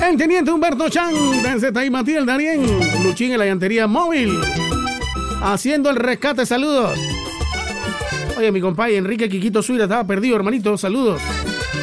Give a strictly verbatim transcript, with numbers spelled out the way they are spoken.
El teniente Humberto Chan, desde Taimatil, Darien. Luchín en la llantería móvil. Haciendo el rescate, saludos. Oye, mi compadre Enrique Quiquito Suira estaba perdido, hermanito, saludos.